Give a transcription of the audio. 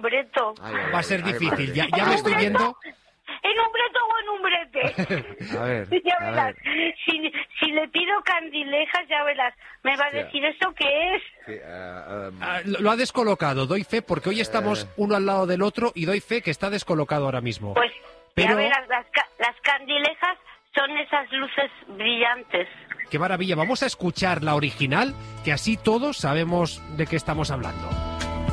umbreto. Va a ser difícil, ya me ¿En estoy viendo. ¿En umbreto o en umbrete? A ver, Ya a verás. ver. Si le pido candilejas, ya verás. Me va a Hostia. decir, ¿eso qué es? Sí, Lo ha descolocado, doy fe, porque hoy estamos uno al lado del otro y doy fe que está descolocado ahora mismo. Pues Pero- ya verás, las candilejas son esas luces brillantes. Qué maravilla, vamos a escuchar la original, que así todos sabemos de qué estamos hablando.